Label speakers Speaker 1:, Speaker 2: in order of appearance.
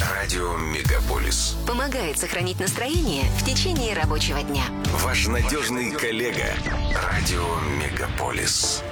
Speaker 1: Радио Мегаполис.
Speaker 2: Помогает сохранить настроение в течение рабочего дня.
Speaker 1: Ваш надежный коллега. Радио Мегаполис.